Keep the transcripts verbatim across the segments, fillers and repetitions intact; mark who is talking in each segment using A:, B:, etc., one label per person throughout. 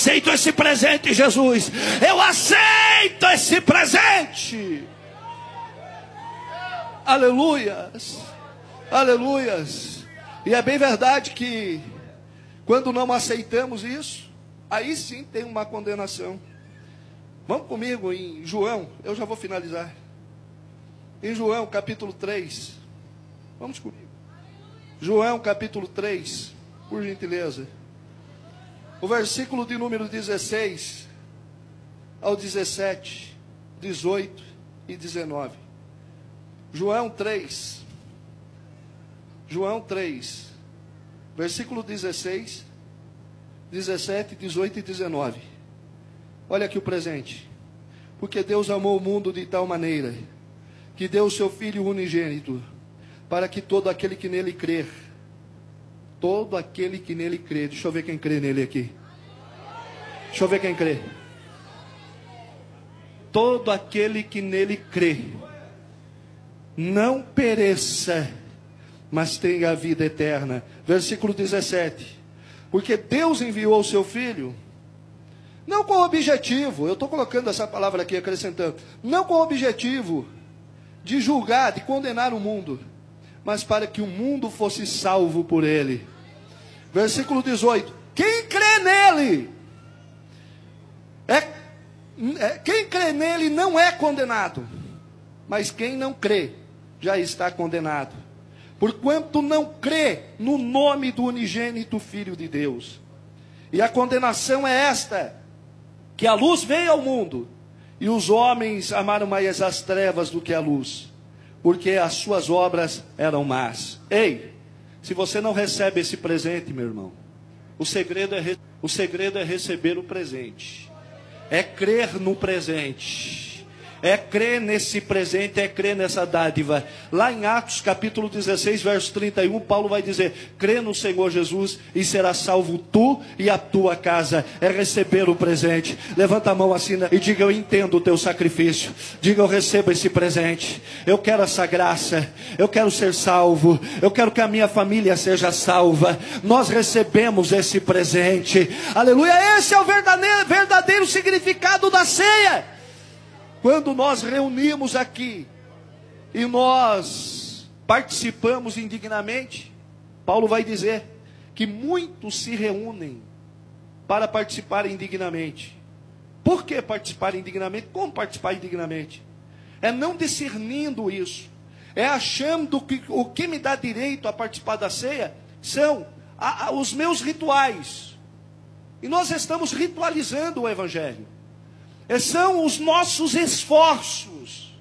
A: aceito esse presente, Jesus. Eu aceito esse presente. Aleluias. Aleluias. E é bem verdade que quando não aceitamos isso, aí sim tem uma condenação. Vamos comigo em João, eu já vou finalizar. Em João capítulo três. Vamos comigo. João capítulo três, por gentileza. O versículo de número dezesseis ao dezessete, dezoito e dezenove. João três. João três, versículo dezesseis, dezessete, dezoito e dezenove. Olha aqui o presente. Porque Deus amou o mundo de tal maneira que deu o seu Filho unigênito, para que todo aquele que nele crer, todo aquele que nele crê, deixa eu ver quem crê nele aqui. Deixa eu ver quem crê. Todo aquele que nele crê, não pereça, mas tenha a vida eterna. Versículo dezessete. Porque Deus enviou o seu Filho, não com o objetivo, eu estou colocando essa palavra aqui, acrescentando, não com o objetivo de julgar, de condenar o mundo, mas para que o mundo fosse salvo por ele. Versículo dezoito. Quem crê nele, é, é, quem crê nele não é condenado, mas quem não crê, já está condenado, porquanto não crê no nome do unigênito Filho de Deus. E a condenação é esta, que a luz veio ao mundo, e os homens amaram mais as trevas do que a luz, porque as suas obras eram más. Ei, se você não recebe esse presente, meu irmão, o segredo é, o segredo é receber o presente, é crer no presente. É crer nesse presente, é crer nessa dádiva. Lá em Atos capítulo dezesseis, verso trinta e um, Paulo vai dizer: crê no Senhor Jesus e será salvo tu e a tua casa. É receber o presente. Levanta a mão assim e diga: eu entendo o teu sacrifício. Diga: eu recebo esse presente. Eu quero essa graça. Eu quero ser salvo. Eu quero que a minha família seja salva. Nós recebemos esse presente. Aleluia. Esse é o verdadeiro, verdadeiro significado da ceia. Quando nós reunimos aqui e nós participamos indignamente, Paulo vai dizer que muitos se reúnem para participar indignamente. Por que participar indignamente? Como participar indignamente? É não discernindo isso, é achando que o que me dá direito a participar da ceia são a, a, os meus rituais. E nós estamos ritualizando o Evangelho. São os nossos esforços,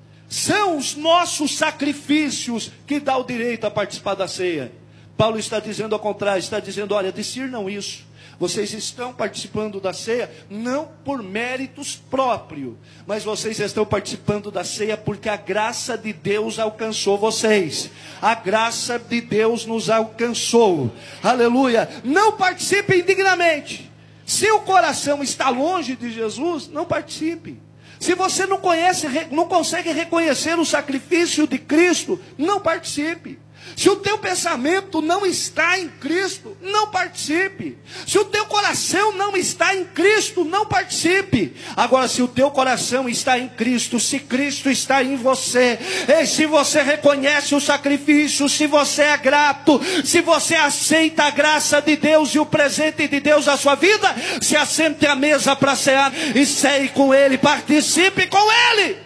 A: são os nossos sacrifícios que dão o direito a participar da ceia. Paulo está dizendo ao contrário, está dizendo: olha, discernam isso. Vocês estão participando da ceia não por méritos próprios, mas vocês estão participando da ceia porque a graça de Deus alcançou vocês. A graça de Deus nos alcançou. Aleluia. Não participe indignamente. Se o coração está longe de Jesus, não participe. Se você não conhece, não consegue reconhecer o sacrifício de Cristo, não participe. Se o teu pensamento não está em Cristo, não participe. Se o teu coração não está em Cristo, não participe. Agora, se o teu coração está em Cristo, se Cristo está em você, e se você reconhece o sacrifício, se você é grato, se você aceita a graça de Deus e o presente de Deus na sua vida, se assente à mesa para cear e ceie com Ele, participe com Ele.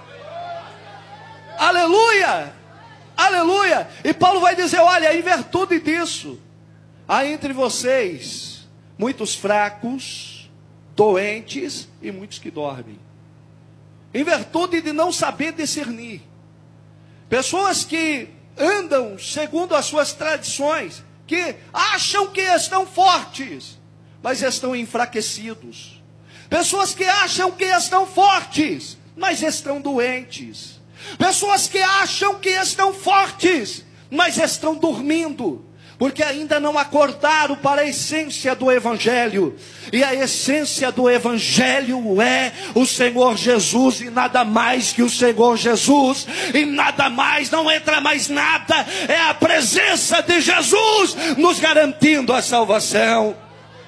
A: Aleluia! Aleluia! E Paulo vai dizer: olha, em virtude disso, há entre vocês muitos fracos, doentes e muitos que dormem. Em virtude de não saber discernir. Pessoas que andam segundo as suas tradições, que acham que estão fortes, mas estão enfraquecidos. Pessoas que acham que estão fortes, mas estão doentes. Pessoas que acham que estão fortes, mas estão dormindo, porque ainda não acordaram para a essência do Evangelho. E a essência do Evangelho é o Senhor Jesus, e nada mais que o Senhor Jesus, e nada mais, não entra mais nada, é a presença de Jesus nos garantindo a salvação.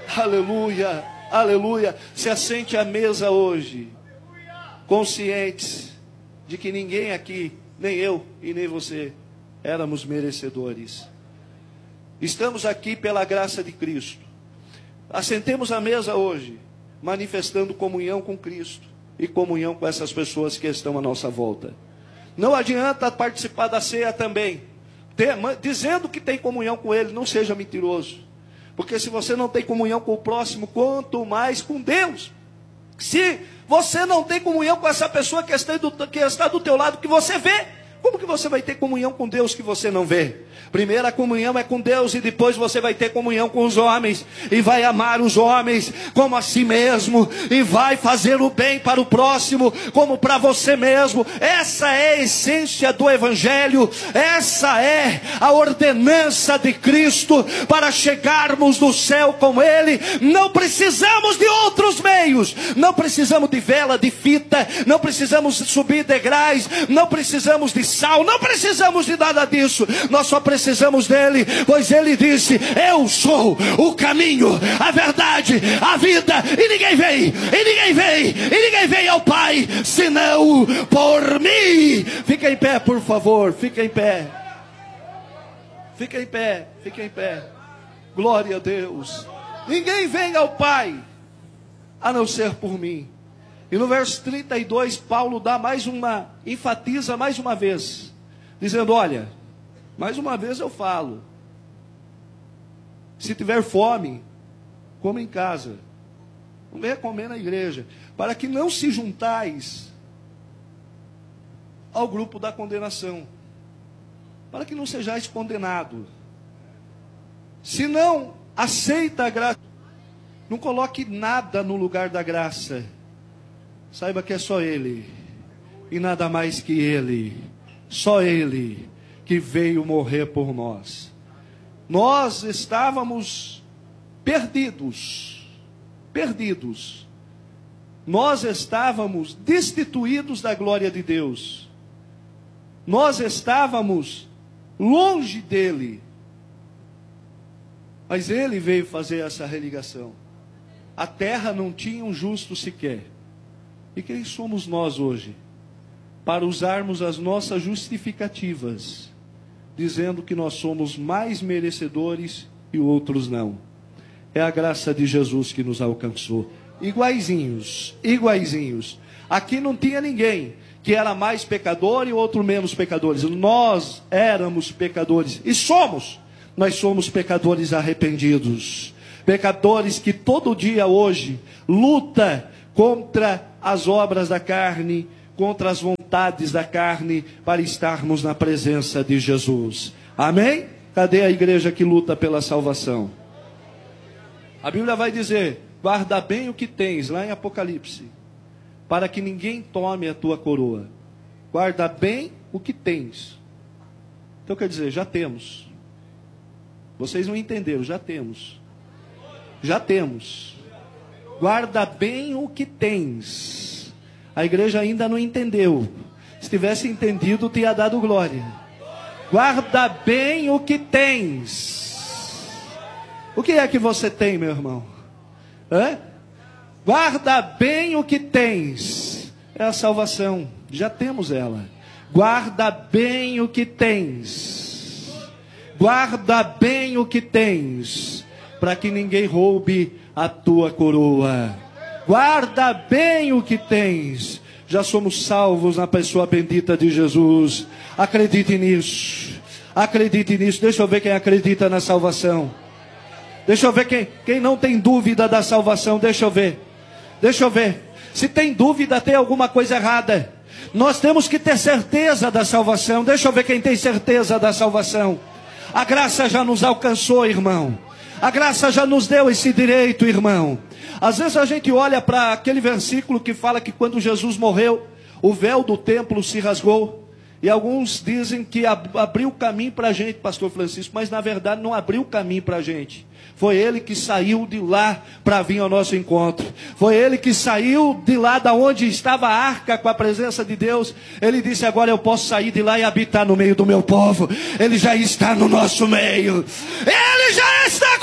A: Aleluia, aleluia. Se assente à mesa hoje, conscientes de que ninguém aqui, nem eu e nem você, éramos merecedores. Estamos aqui pela graça de Cristo. Assentemos à mesa hoje, manifestando comunhão com Cristo e comunhão com essas pessoas que estão à nossa volta. Não adianta participar da ceia também, ter, dizendo que tem comunhão com Ele. Não seja mentiroso, porque se você não tem comunhão com o próximo, quanto mais com Deus. Se você não tem comunhão com essa pessoa que está do, que está do teu lado, que você vê, como que você vai ter comunhão com Deus que você não vê? Primeiro a comunhão é com Deus, e depois você vai ter comunhão com os homens, e vai amar os homens como a si mesmo, e vai fazer o bem para o próximo como para você mesmo. Essa é a essência do Evangelho, essa é a ordenança de Cristo para chegarmos no céu com Ele. Não precisamos de outros meios, não precisamos de vela, de fita, não precisamos subir degraus, não precisamos de sal, não precisamos de nada disso. Nós só precisamos dele, pois ele disse: eu sou o caminho, a verdade, a vida, e ninguém vem, e ninguém vem, e ninguém vem ao Pai, senão por mim. Fica em pé, por favor, fica em pé, fica em pé, fica em pé. Glória a Deus. Ninguém vem ao Pai a não ser por mim. E no verso trinta e dois, Paulo dá mais uma, enfatiza mais uma vez, dizendo: olha, mais uma vez eu falo, se tiver fome, coma em casa, não venha comer na igreja, para que não se juntais ao grupo da condenação, para que não sejais condenado. Se não aceita a graça, não coloque nada no lugar da graça. Saiba que é só Ele, e nada mais que Ele, só Ele, que veio morrer por nós. Nós estávamos perdidos, perdidos. Nós estávamos destituídos da glória de Deus. Nós estávamos longe dEle. Mas Ele veio fazer essa religação. A terra não tinha um justo sequer. E quem somos nós hoje para usarmos as nossas justificativas, dizendo que nós somos mais merecedores e outros não? É a graça de Jesus que nos alcançou. Iguaizinhos, iguaizinhos. Aqui não tinha ninguém que era mais pecador e outro menos pecadores. Nós éramos pecadores e somos. Nós somos pecadores arrependidos. Pecadores que todo dia hoje luta contra as obras da carne, contra as vontades da carne, para estarmos na presença de Jesus. Amém? Cadê a igreja que luta pela salvação? A Bíblia vai dizer: guarda bem o que tens, lá em Apocalipse, para que ninguém tome a tua coroa. Guarda bem o que tens. Então quer dizer, já temos. Vocês não entenderam, já temos. Já temos. Guarda bem o que tens. A igreja ainda não entendeu. Se tivesse entendido, tinha dado glória. Guarda bem o que tens. O que é que você tem, meu irmão? Hã? Guarda bem o que tens. É a salvação. Já temos ela. Guarda bem o que tens. Guarda bem o que tens, para que ninguém roube a tua coroa. Guarda bem o que tens. Já somos salvos na pessoa bendita de Jesus. Acredite nisso. Acredite nisso. Deixa eu ver quem acredita na salvação. Deixa eu ver quem, quem não tem dúvida da salvação. Deixa eu ver. Deixa eu ver. Se tem dúvida, tem alguma coisa errada. Nós temos que ter certeza da salvação. Deixa eu ver quem tem certeza da salvação. A graça já nos alcançou, irmão. A graça já nos deu esse direito, irmão. Às vezes a gente olha para aquele versículo que fala que quando Jesus morreu, o véu do templo se rasgou. E alguns dizem que abriu caminho para a gente, pastor Francisco. Mas na verdade não abriu caminho para a gente. Foi Ele que saiu de lá para vir ao nosso encontro. Foi Ele que saiu de lá da onde estava a arca com a presença de Deus. Ele disse: agora eu posso sair de lá e habitar no meio do meu povo. Ele já está no nosso meio. Ele já está conosco.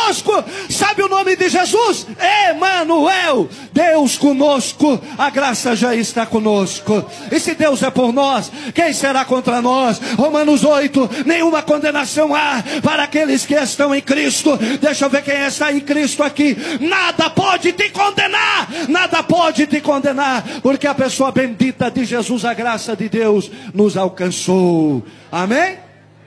A: conosco. Sabe o nome de Jesus? Emanuel, Deus conosco. A graça já está conosco. E se Deus é por nós, quem será contra nós? Romanos oito, nenhuma condenação há para aqueles que estão em Cristo. Deixa eu ver quem está em Cristo aqui. Nada pode te condenar, nada pode te condenar, porque a pessoa bendita de Jesus, a graça de Deus nos alcançou. Amém?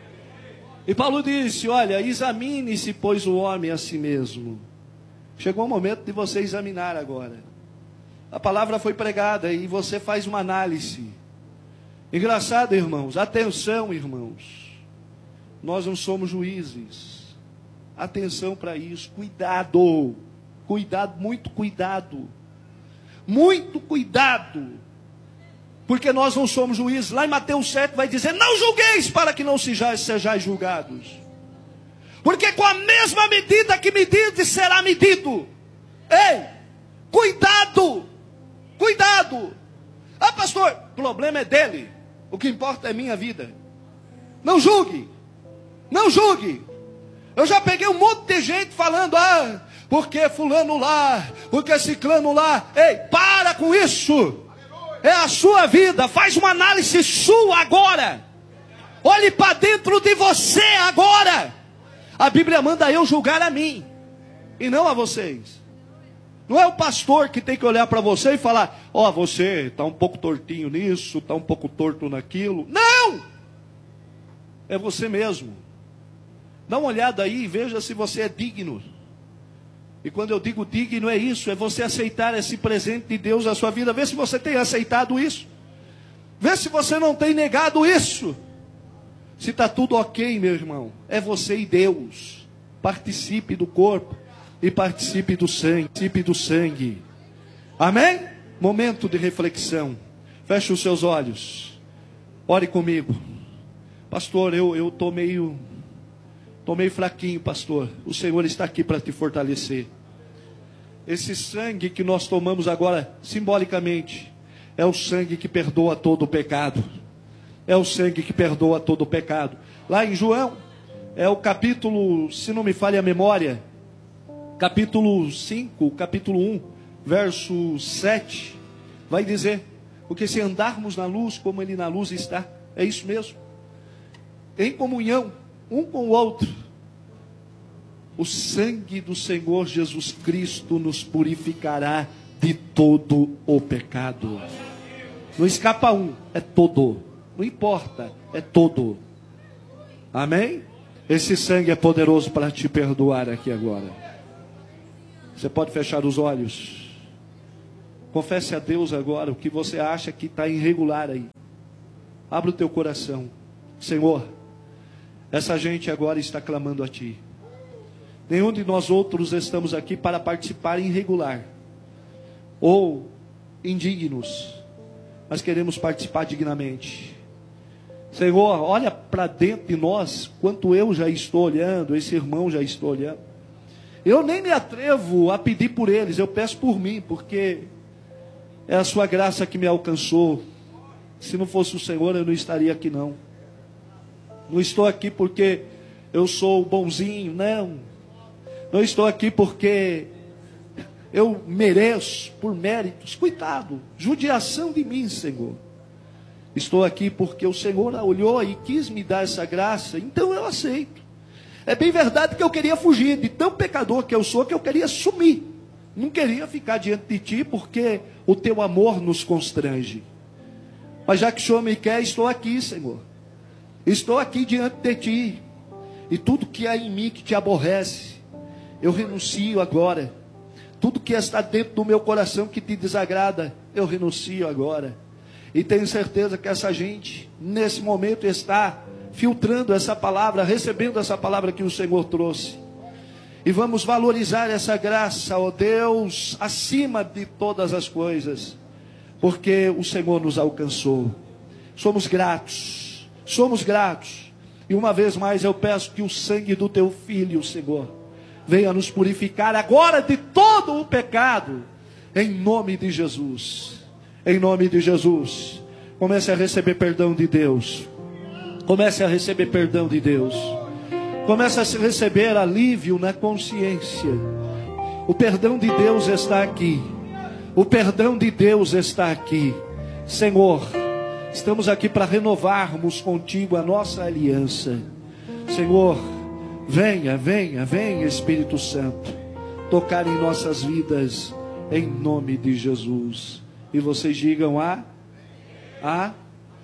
A: E Paulo disse, olha, examine-se, pois, o homem a si mesmo. Chegou o momento de você examinar agora. A palavra foi pregada e você faz uma análise. Engraçado, irmãos, atenção, irmãos. Nós não somos juízes. Atenção para isso, cuidado. Cuidado, muito cuidado. Muito cuidado. Porque nós não somos juízes. Lá em Mateus sete vai dizer, não julgueis para que não sejais, sejais julgados. Porque com a mesma medida que medides, será medido. Ei, cuidado, cuidado. Ah, pastor, o problema é dele. O que importa é minha vida. Não julgue, não julgue. Eu já peguei um monte de gente falando, ah, porque fulano lá, porque ciclano lá. Ei, para com isso. É a sua vida, faz uma análise sua agora. Olhe para dentro de você agora. A Bíblia manda eu julgar a mim, e não a vocês. Não é o pastor que tem que olhar para você e falar, ó, oh, você está um pouco tortinho nisso, está um pouco torto naquilo. Não! É você mesmo. Dá uma olhada aí e veja se você é digno. E quando eu digo digno é isso, é você aceitar esse presente de Deus na sua vida. Vê se você tem aceitado isso. Vê se você não tem negado isso. Se está tudo ok, meu irmão, é você e Deus. Participe do corpo e participe do sangue. Participe do sangue. Amém? Momento de reflexão. Feche os seus olhos. Ore comigo. Pastor, eu eu tô meio Estou meio fraquinho, pastor. O Senhor está aqui para te fortalecer. Esse sangue que nós tomamos agora, simbolicamente, é o sangue que perdoa todo o pecado. É o sangue que perdoa todo o pecado. Lá em João, é o capítulo, se não me falha a memória, capítulo cinco, capítulo um, verso sete, vai dizer, porque se andarmos na luz, como Ele na luz está, é isso mesmo. Em comunhão, um com o outro, o sangue do Senhor Jesus Cristo nos purificará de todo o pecado. Não escapa um, é todo. Não importa, é todo. Amém? Esse sangue é poderoso para te perdoar aqui agora. Você pode fechar os olhos. Confesse a Deus agora o que você acha que está irregular aí. Abra o teu coração. Senhor, essa gente agora está clamando a Ti. Nenhum de nós outros estamos aqui para participar irregular ou indignos, mas queremos participar dignamente. Senhor, olha para dentro de nós, quanto eu já estou olhando, esse irmão já está olhando. Eu nem me atrevo a pedir por eles, eu peço por mim, porque é a sua graça que me alcançou. Se não fosse o Senhor, eu não estaria aqui não. Não estou aqui porque eu sou bonzinho, não. Não estou aqui porque eu mereço, por méritos. Coitado, judiação de mim, Senhor. Estou aqui porque o Senhor olhou e quis me dar essa graça, então eu aceito. É bem verdade que eu queria fugir, de tão pecador que eu sou, que eu queria sumir. Não queria ficar diante de Ti, porque o Teu amor nos constrange. Mas já que o Senhor me quer, estou aqui, Senhor. Estou aqui diante de Ti. E tudo que há em mim que Te aborrece, eu renuncio agora. Tudo que está dentro do meu coração que Te desagrada, eu renuncio agora. E tenho certeza que essa gente, nesse momento, está filtrando essa palavra, recebendo essa palavra que o Senhor trouxe. E vamos valorizar essa graça, ó Deus, acima de todas as coisas, porque o Senhor nos alcançou. Somos gratos, somos gratos. E uma vez mais eu peço que o sangue do Teu Filho, Senhor, venha nos purificar agora de todo o pecado, em nome de Jesus. Em nome de Jesus. Comece a receber perdão de Deus. Comece a receber perdão de Deus. Começa a se receber alívio na consciência. O perdão de Deus está aqui. O perdão de Deus está aqui. Senhor, estamos aqui para renovarmos contigo a nossa aliança. Senhor, venha, venha, venha, Espírito Santo, tocar em nossas vidas, em nome de Jesus. E vocês digam a, a.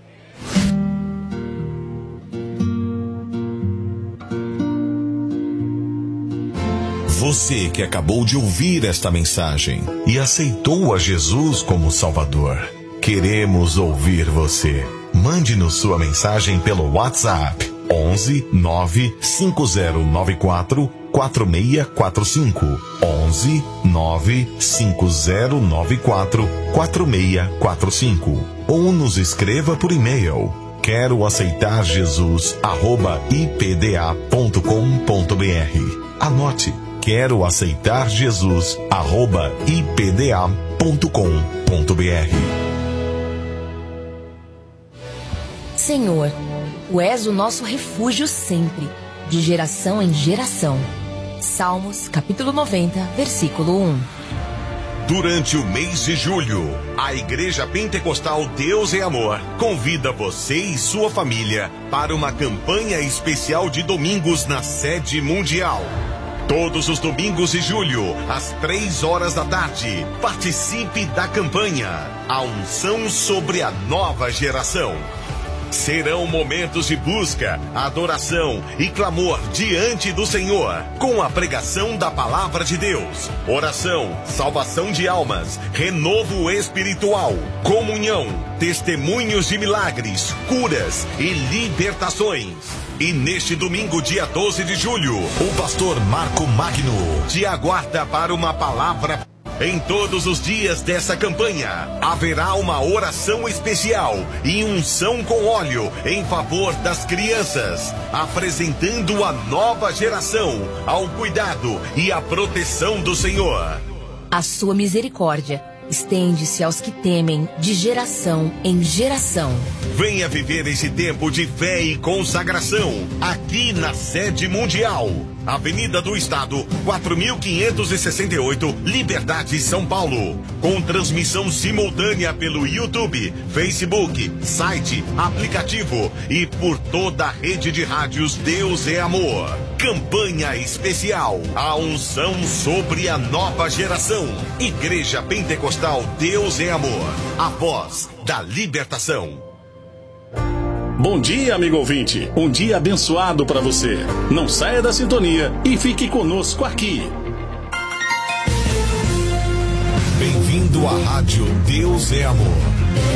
B: Você que acabou de ouvir esta mensagem e aceitou a Jesus como Salvador, queremos ouvir você. Mande-nos sua mensagem pelo WhatsApp onze nove cinco zero nove quatro quatro seis quatro cinco onze nove cinco zero nove quatro quatro seis quatro cinco ou nos escreva por e-mail quero aceitar Jesus arroba i p d a ponto com ponto b r. Anote, quero aceitar Jesus arroba i p d a ponto com ponto b r.
C: Senhor, Tu és o nosso refúgio sempre, de geração em geração. Salmos, capítulo noventa, versículo um.
B: Durante o mês de julho, a Igreja Pentecostal Deus é Amor convida você e sua família para uma campanha especial de domingos na sede mundial. Todos os domingos de julho, às três horas da tarde, participe da campanha A Unção sobre a Nova Geração. Serão momentos de busca, adoração e clamor diante do Senhor, com a pregação da Palavra de Deus, oração, salvação de almas, renovo espiritual, comunhão, testemunhos de milagres, curas e libertações. E neste domingo, dia doze de julho, o pastor Marco Magno te aguarda para uma palavra. Em todos os dias dessa campanha, haverá uma oração especial e unção com óleo em favor das crianças, apresentando a nova geração ao cuidado e à proteção do Senhor.
C: A sua misericórdia estende-se aos que temem de geração em geração.
B: Venha viver esse tempo de fé e consagração aqui na sede mundial. Avenida do Estado, quatro mil quinhentos e sessenta e oito, Liberdade, São Paulo. Com transmissão simultânea pelo YouTube, Facebook, site, aplicativo e por toda a rede de rádios Deus é Amor. Campanha especial, a unção sobre a nova geração. Igreja Pentecostal Deus é Amor, a voz da libertação.
D: Bom dia, amigo ouvinte. Um dia abençoado para você. Não saia da sintonia e fique conosco aqui.
B: Bem-vindo à Rádio Deus é Amor.